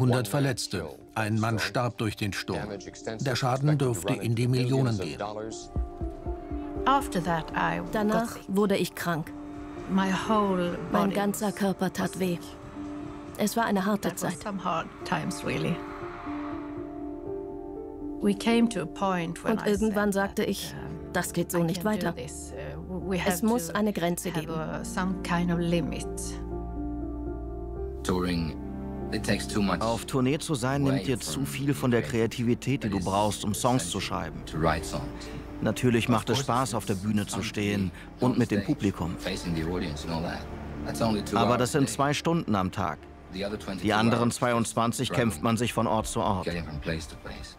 100 Verletzte. Ein Mann starb durch den Sturm. Der Schaden dürfte in die Millionen gehen. Danach wurde ich krank. Mein ganzer Körper tat weh. Es war eine harte Zeit. Und irgendwann sagte ich, das geht so nicht weiter. Es muss eine Grenze geben. Auf Tournee zu sein, nimmt dir zu viel von der Kreativität, die du brauchst, um Songs zu schreiben. Natürlich macht es Spaß, auf der Bühne zu stehen und mit dem Publikum. Aber das sind 2 Stunden am Tag. Die anderen 22 kämpft man sich von Ort zu Ort.